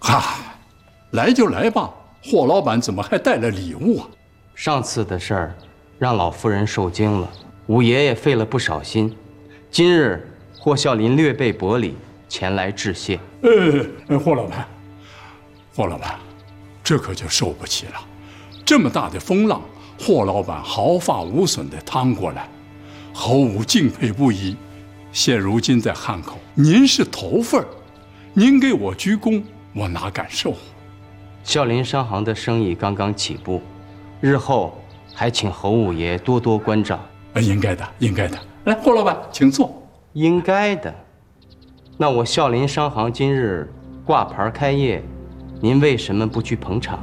哈，来就来吧。霍老板怎么还带了礼物啊？ 上次的事儿让老夫人受惊了，五爷也费了不少心。今日霍孝林略备薄礼，前来致谢。 霍老板，这可就受不起了。这么大的风浪，霍老板毫发无损地趟过来，侯武敬佩不已。现如今在汉口，您是头份儿，您给我鞠躬，我哪敢受？ 孝林商行的生意刚刚起步，日后还请侯五爷多多关照。 应该的，应该的。来，霍老板，请坐。 应该的。那我孝林商行今日挂牌开业，您为什么不去捧场？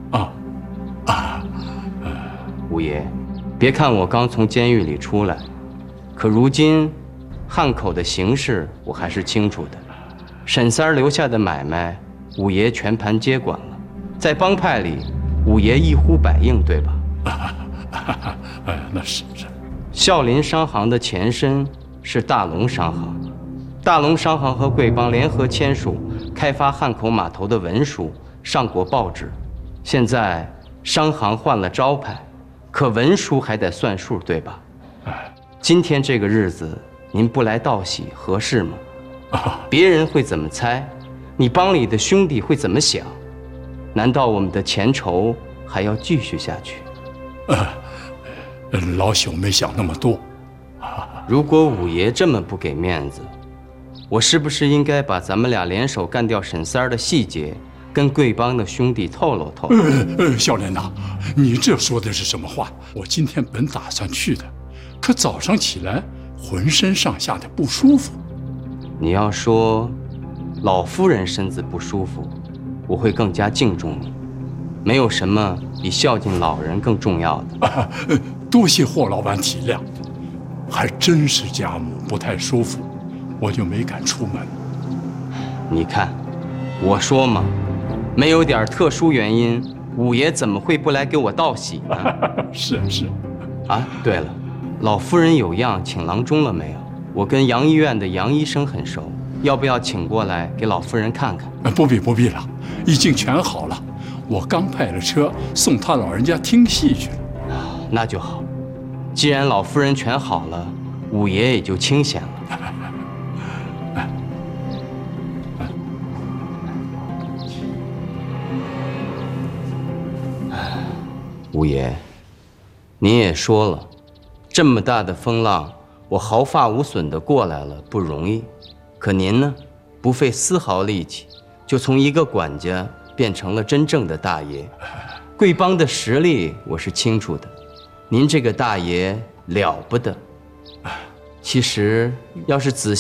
五爷，别看我刚从监狱里出来，可如今汉口的形势我还是清楚的。沈三儿留下的买卖，五爷全盘接管了。在帮派里，五爷一呼百应，对吧？ 那是。 孝林商行的前身是大龙商行，大龙商行和贵帮联合签署开发汉口码头的文书，上过报纸。现在商行换了招牌，可文书还得算数，对吧？今天这个日子，您不来道喜合适吗？别人会怎么猜？你帮里的兄弟会怎么想？难道我们的前仇还要继续下去？ 老朽没想那么多。 如果五爷这么不给面子，我是不是应该把咱们俩联手干掉沈三儿的细节，跟贵帮的兄弟透露透露？ 孝莲呐，你这说的是什么话？我今天本打算去的，可早上起来浑身上下的不舒服。 你要说老夫人身子不舒服，我会更加敬重你。没有什么比孝敬老人更重要的。 多谢霍老板体谅，还真是家母不太舒服，我就没敢出门。 你看，我说嘛，没有点特殊原因，五爷怎么会不来给我道喜呢？ 是。 啊，对了，老夫人有恙请郎中了没有？我跟杨医院的杨医生很熟，要不要请过来给老夫人看看？ 不必了，已经全好了。我刚派了车送他老人家听戏去了。 那就好，既然老夫人全好了，五爷也就清闲了。五爷，您也说了，这么大的风浪，我毫发无损地过来了，不容易。可您呢，不费丝毫力气，就从一个管家变成了真正的大爷。贵帮的实力我是清楚的，您这个大爷了不得。其实要是仔细